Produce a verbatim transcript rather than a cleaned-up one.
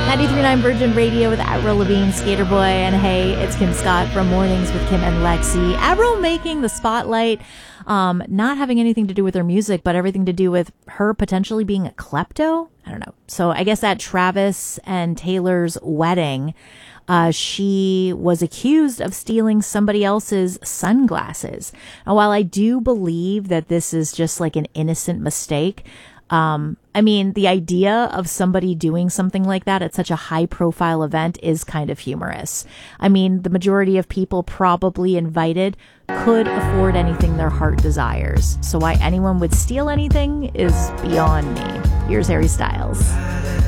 ninety-three point nine Virgin Radio with Avril Lavigne, Skater Boy, and hey, it's Kim Scott from Mornings with Kim and Lexi. Avril making the spotlight, um, not having anything to do with her music, but everything to do with her potentially being a klepto. I don't know. So I guess at Travis and Taylor's wedding, Uh, she was accused of stealing somebody else's sunglasses. And while I do believe that this is just like an innocent mistake, um, I mean, the idea of somebody doing something like that at such a high profile event is kind of humorous. I mean, the majority of people probably invited could afford anything their heart desires. So why anyone would steal anything is beyond me. Here's Harry Styles.